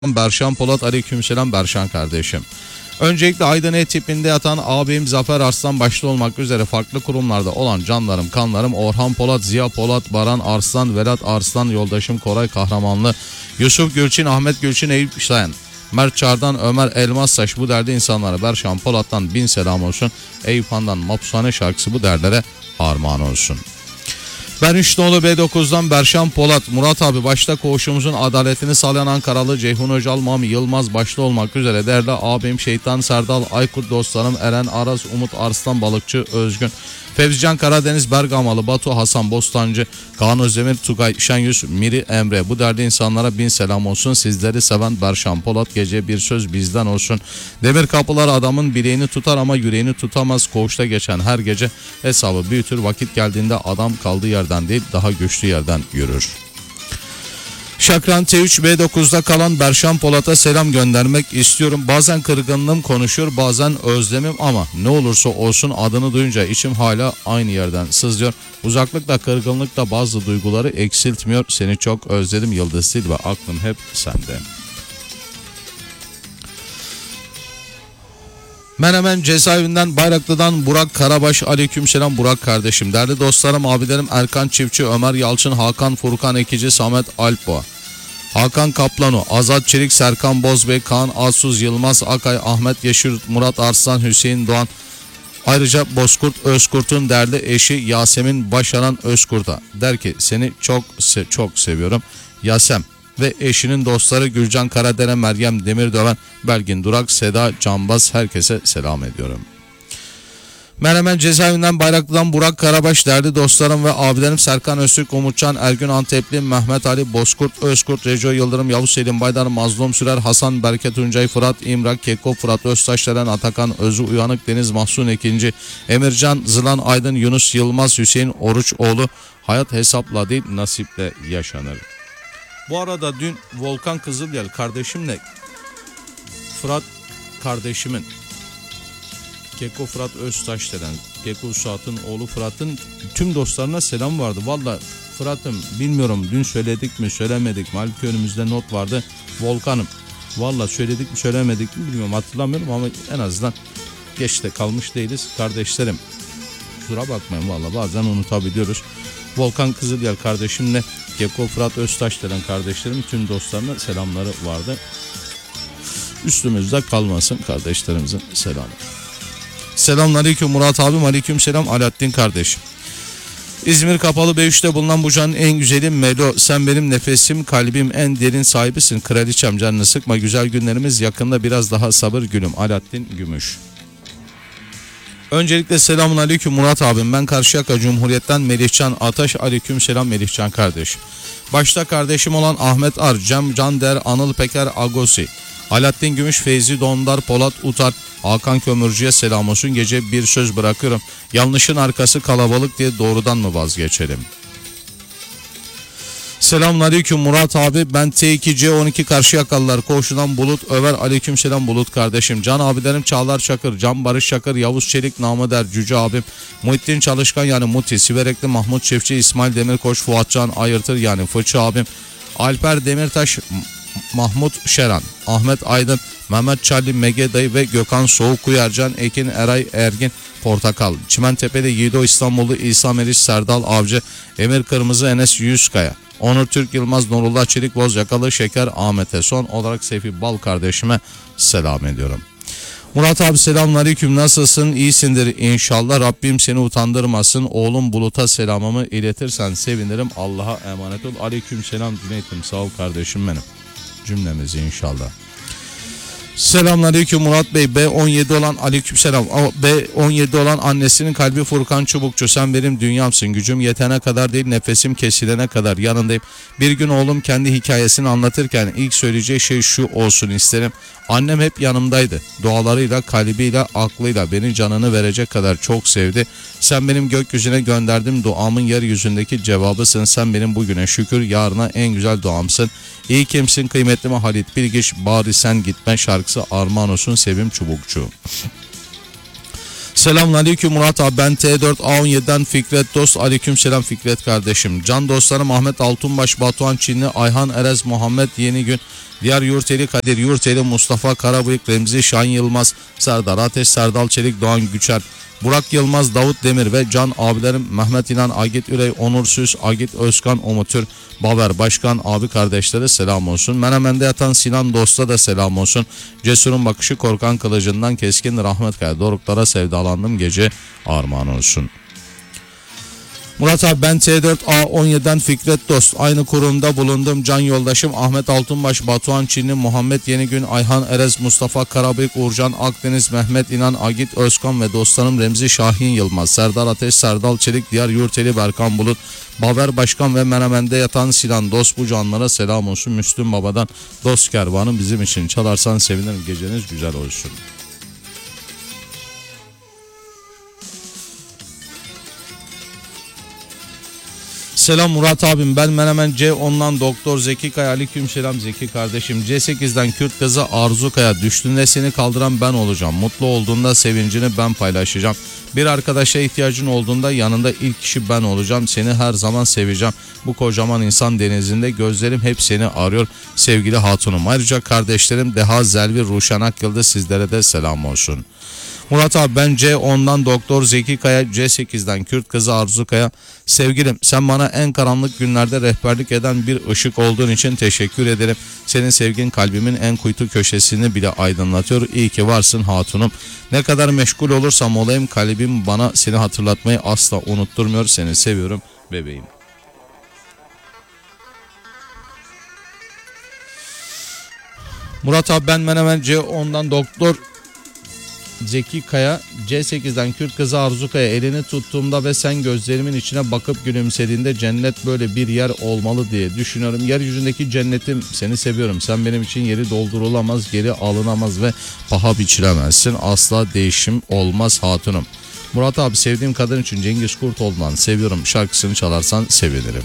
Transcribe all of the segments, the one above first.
Berşan Polat, aleykümselam Berşan kardeşim. Öncelikle Aydın E tipinde yatan abim Zafer Arslan başta olmak üzere farklı kurumlarda olan canlarım, kanlarım Orhan Polat, Ziya Polat, Baran Arslan, Vedat Arslan, yoldaşım Koray Kahramanlı, Yusuf Gülçin, Ahmet Gülçin, Eyüp Şahin, Mert Çardan, Ömer Elmassaç, bu derdi insanlara Berşan Polat'tan bin selam olsun. Eyüp Han'dan Mapushane şarkısı bu derlere armağan olsun. Ben Üçnoğlu B9'dan Berşan Polat, Murat abi başta koğuşumuzun adaletini sağlayan Ankaralı Ceyhun Öcal, Mami Yılmaz başta olmak üzere değerli abim Şeytan Serdal, Aykut dostlarım Eren Aras, Umut Arslan, Balıkçı Özgün, Fevzican Karadeniz, Bergamalı Batu, Hasan Bostancı, Kaan Özdemir, Tugay Şenyüz, Miri Emre, bu derdi insanlara bin selam olsun. Sizleri seven Berşan Polat, gece bir söz bizden olsun. Demir kapılar adamın bileğini tutar ama yüreğini tutamaz. Koğuşta geçen her gece hesabı büyütür. Vakit geldiğinde adam kaldığı yerden değil daha güçlü yerden yürür. Şakran T3 B9'da kalan Berşan Polat'a selam göndermek istiyorum. Bazen kırgınlığım konuşuyor, bazen özlemim ama ne olursa olsun adını duyunca içim hala aynı yerden sızlıyor. Uzaklıkla kırgınlıkla bazı duyguları eksiltmiyor. Seni çok özledim Yıldız Silva, aklım hep sende. Menemen cezaevinden Bayraklı'dan Burak Karabaş, aleykümselam Burak kardeşim. Değerli dostlarım, abilerim Erkan Çiftçi, Ömer Yalçın, Hakan Furkan Ekici, Samet Alpboğa, Hakan Kaplano, Azat Çelik, Serkan Bozbey, Kaan Atsuz, Yılmaz Akay, Ahmet Yeşil, Murat Arslan, Hüseyin Doğan. Ayrıca Bozkurt Özkurt'un değerli eşi Yasemin Başaran Özkurt'a der ki seni çok seviyorum Yasem. Ve eşinin dostları Gülcan Karadere, Meryem Demirdöven, Belgin Durak, Seda Canbaz, herkese selam ediyorum. Menemen cezaevinden Bayraklı'dan Burak Karabaş, değerli dostlarım ve abilerim Serkan Öztürk, Umutcan Ergün Antepli, Mehmet Ali Bozkurt Özkurt, Reco Yıldırım, Yavuz Selim Baydar, Mazlum Sürer, Hasan Berke Tuncay, Fırat İmrak, Keko, Fırat Öztaşdelen, Atakan Özü Uyanık, Deniz Mahsun Ekinci, Emircan Zılan Aydın, Yunus Yılmaz, Hüseyin Oruçoğlu. Hayat hesapla değil nasiple yaşanır. Bu arada dün Volkan Kızılyel kardeşimle Fırat kardeşimin, Keko Fırat Öztaş denen, Keko Suat'ın oğlu Fırat'ın tüm dostlarına selam vardı. Valla Fırat'ım bilmiyorum dün söyledik mi söylemedik mi, halbuki önümüzde not vardı. Volkan'ım valla söyledik mi söylemedik mi bilmiyorum, hatırlamıyorum ama en azından geçte kalmış değiliz kardeşlerim. Kusura bakmayın valla bazen unutabiliyoruz. Volkan Kızılyel kardeşimle Keko Fırat Öztaş denen kardeşlerimin tüm dostlarına selamları vardı. Üstümüzde kalmasın kardeşlerimizin selamı. Selamünaleyküm Murat abim, aleykümselam Alaaddin kardeşim. İzmir Kapalı B3'te bulunan bu canın en güzeli Melo, sen benim nefesim, kalbim en derin sahibisin. Kraliçem, canını sıkma, güzel günlerimiz yakında, biraz daha sabır gülüm. Alaaddin Gümüş. Öncelikle selamun aleyküm Murat abim, ben Karşıyaka Cumhuriyet'ten Melihcan Ataş, aleykümselam Melihcan kardeşim. Başta kardeşim olan Ahmet Ar, Cem Cander, Anıl Peker Agosi, Alaaddin Gümüş, Feyzi Dondar, Polat Utar, Hakan Kömürcü'ye selam olsun. Gece bir söz bırakıyorum, yanlışın arkası kalabalık diye doğrudan mı vazgeçelim? Selamünaleyküm Murat abi, ben T2C12 Karşıyakalılar koğuşundan Bulut Över, aleykümselam Bulut kardeşim. Can abilerim Çağlar Çakır, Can Barış Çakır, Yavuz Çelik, namı der Cüce abim, Muhittin Çalışkan yani Muti, Siverekli Mahmut Çiftçi, İsmail Demirkoç, Fuatcan Ayırtır yani Fıçı abim, Alper Demirtaş, Mahmut Şeran, Ahmet Aydın, Mehmet Çalli, Mege Dayı ve Gökhan Soğukkuyu, Ercan Ekin, Eray Ergin Portakal, Çimentepe'de Yiğido İstanbullu, İsa Meriç, Serdal Avcı, Emir Kırmızı, Enes Yüzkaya, Onur Türk Yılmaz, Nurullah Çelik, Boz Yakalı, Şeker Ahmet'e, son olarak Seyfi Bal kardeşime selam ediyorum. Murat abi selamünaleyküm, nasılsın? İyisindir inşallah, Rabbim seni utandırmasın. Oğlum Bulut'a selamımı iletirsen sevinirim, Allah'a emanet ol. Aleykümselam Cüneyt'im, sağ ol kardeşim benim, cümlemizi inşallah. Selamünaleyküm Murat Bey, B17 olan aleykümselam, B17 olan annesinin kalbi Furkan Çubukçu, sen benim dünyamsın, gücüm yetene kadar değil nefesim kesilene kadar yanındayım. Bir gün oğlum kendi hikayesini anlatırken ilk söyleyeceği şey şu olsun isterim: annem hep yanımdaydı, dualarıyla, kalbiyle, aklıyla beni canını verecek kadar çok sevdi. Sen benim gökyüzüne gönderdim duamın yeryüzündeki cevabısın, sen benim bugüne şükür, yarına en güzel duamsın. İyi kimsin kıymetlime Halit Bilgiç, bari sen gitme şarkısı armağan olsun Sevim Çubukçu. Selamünaleyküm Murat abi, ben T4A17'den Fikret Dost. Aleykümselam Fikret kardeşim. Can dostlarım Ahmet Altunbaş, Batuhan Çinli, Ayhan Erez, Muhammed Yenigün, Diyar Yurteli, Kadir Yurteli, Mustafa Karabıyık, Remzi Şahin Yılmaz, Serdar Ateş, Serdal Çelik, Doğan Güçer, Burak Yılmaz, Davut Demir ve Can abilerim Mehmet İnan, Agit Ürey, Onur Süs, Agit Özkan, Umutür, Baver Başkan abi kardeşlere selam olsun. Menemen'de yatan Sinan Dost'a da selam olsun. Cesur'un bakışı korkan kılıcından keskin rahmet kaya. Doruklara sevdalandım gece armağan olsun. Murat abi, ben T4A17'den Fikret Dost. Aynı kurumda bulundum. Can yoldaşım Ahmet Altunbaş, Batuhan Çinli, Muhammed Yenigün, Ayhan Erez, Mustafa Karabıyık, Uğurcan Akdeniz, Mehmet İnan, Agit Özkan ve dostlarım Remzi Şahin Yılmaz, Serdar Ateş, Serdal Çelik, Diyar Yurteli, Berkan Bulut, Baver Başkan ve Menemen'de yatan Sinan Dost. Bu canlara selam olsun. Müslüm Baba'dan Dost Kervanı bizim için çalarsan sevinirim. Geceniz güzel olsun. Selam Murat abim, ben Menemen C10'dan Doktor Zeki Kaya. Aleykümselam Zeki kardeşim. C8'den Kürt kızı Arzu Kaya. Düştüğünde seni kaldıran ben olacağım. Mutlu olduğunda sevincini ben paylaşacağım. Bir arkadaşa ihtiyacın olduğunda yanında ilk kişi ben olacağım. Seni her zaman seveceğim. Bu kocaman insan denizinde gözlerim hep seni arıyor sevgili hatunum. Ayrıca kardeşlerim Deha, Zelvi, Ruşen Akyıldız, sizlere de selam olsun. Murat abi, ben C10'dan Doktor Zeki Kaya, C8'den Kürt kızı Arzu Kaya. Sevgilim, sen bana en karanlık günlerde rehberlik eden bir ışık olduğun için teşekkür ederim. Senin sevgin kalbimin en kuytu köşesini bile aydınlatıyor. İyi ki varsın hatunum. Ne kadar meşgul olursam olayım kalbim bana seni hatırlatmayı asla unutturmuyor. Seni seviyorum bebeğim. Murat abi, ben Menemen C10'dan Doktor Zeki Kaya, C8'den Kürt kızı Arzu Kaya. Elini tuttuğumda ve sen gözlerimin içine bakıp gülümsediğinde cennet böyle bir yer olmalı diye düşünüyorum. Yeryüzündeki cennetim, seni seviyorum. Sen benim için yeri doldurulamaz, geri alınamaz ve paha biçilemezsin. Asla değişim olmaz hatunum. Murat abi, sevdiğim kadın için Cengiz Kurtoğlu'ndan Seviyorum şarkısını çalarsan sevinirim.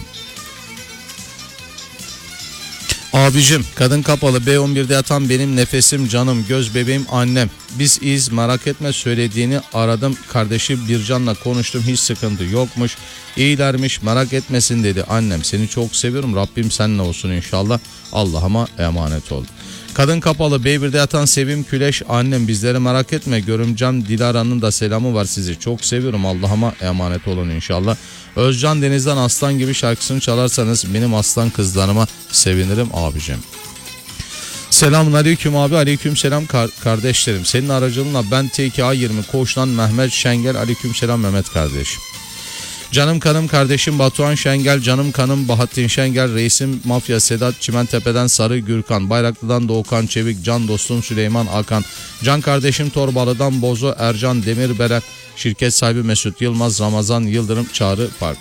Abicim, kadın kapalı, B11'de yatan benim nefesim, canım, göz bebeğim, annem. Biz iyiyiz, merak etme, söylediğini aradım. Kardeşi Bircan'la konuştum, hiç sıkıntı yokmuş. İyilermiş, merak etmesin dedi. Annem, seni çok seviyorum, Rabbim seninle olsun inşallah. Allah'ıma emanet ol. Kadın kapalı, B1'de yatan Sevim Küleş, annem, bizleri merak etme. Görümcem Dilara'nın da selamı var, sizi çok seviyorum, Allah'ıma emanet olun inşallah. Özcan Deniz'den Aslan Gibi şarkısını çalarsanız benim aslan kızlarıma sevinirim abicim. Selamun aleyküm abi, aleyküm selam kardeşlerim. Senin aracılığınla ben TKA20 Koç'tan Mehmet Şengel. Aleyküm selam Mehmet kardeşim. Canım kanım kardeşim Batuhan Şengel, canım kanım Bahattin Şengel, reisim Mafya Sedat, Çimentepe'den Sarı Gürkan, Bayraklı'dan Doğukan Çevik, can dostum Süleyman Akan, can kardeşim Torbalı'dan Bozo Ercan Demirberen, şirket sahibi Mesut Yılmaz, Ramazan Yıldırım, Çağrı Park.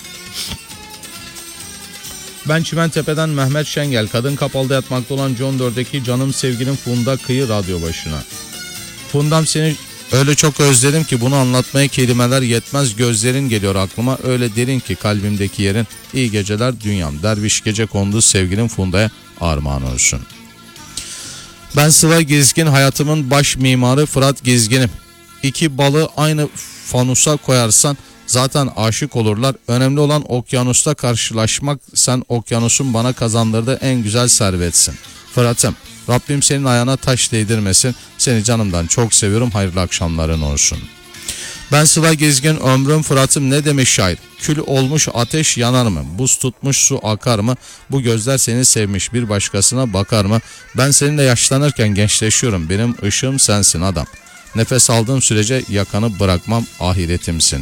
Ben Çimentepe'den Mehmet Şengel, kadın kapalıda yatmakta olan John 4'deki canım sevgilim Funda Kıyı radyo başına. Fundam, seni öyle çok özledim ki bunu anlatmaya kelimeler yetmez, gözlerin geliyor aklıma, öyle derin ki kalbimdeki yerin. İyi geceler dünyam, derviş gece kondu sevgilim Funda'ya armağan olsun. Ben Sıla Gezgin, hayatımın baş mimarı Fırat Gezgin'im. İki balığı aynı fanusa koyarsan zaten aşık olurlar. Önemli olan okyanusta karşılaşmak. Sen okyanusun bana kazandırdığı en güzel servetsin. Fırat'ım, Rabbim senin ayağına taş değdirmesin. Seni canımdan çok seviyorum. Hayırlı akşamların olsun. Ben Sıla Gezgin, ömrüm Fırat'ım, ne demiş şair? Kül olmuş ateş yanar mı? Buz tutmuş su akar mı? Bu gözler seni sevmiş bir başkasına bakar mı? Ben seninle yaşlanırken gençleşiyorum. Benim ışığım sensin adam. Nefes aldığım sürece yakanı bırakmam, ahiretimsin.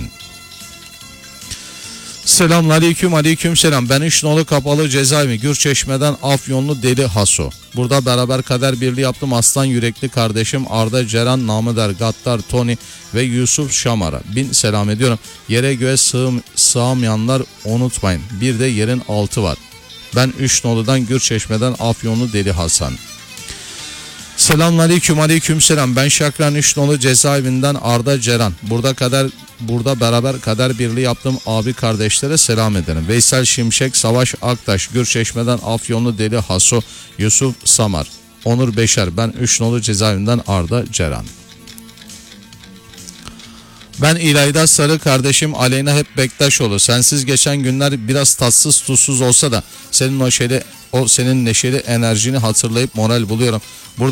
Selamünaleyküm, aleykümselam. Ben İşnolu Kapalı Cezaevi, Gürçeşme'den Afyonlu Deli Haso. Burada beraber kader birliği yaptım. Aslan yürekli kardeşim Arda Ceren, Namıder Gattar Tony ve Yusuf Şamar'a bin selam ediyorum. Yere göğe sığamayanlar unutmayın. Bir de yerin altı var. Ben İşnolu'dan Gürçeşme'den Afyonlu Deli Hasan. Selamünaleyküm, aleykümselam. Ben Şakran İşnolu Cezaevinden Arda Ceren. Burada beraber kader birliği yaptığım abi kardeşlere selam ederim. Veysel Şimşek, Savaş Aktaş, Gürçeşme'den Afyonlu Deli Haso, Yusuf Samar, Onur Beşer. Ben İşnolu Cezaevinden Arda Ceren. Ben İlayda Sarı kardeşim, Aleyna hep bektaş olur. Sensiz geçen günler biraz tatsız tuzsuz olsa da senin senin neşeli enerjini hatırlayıp moral buluyorum.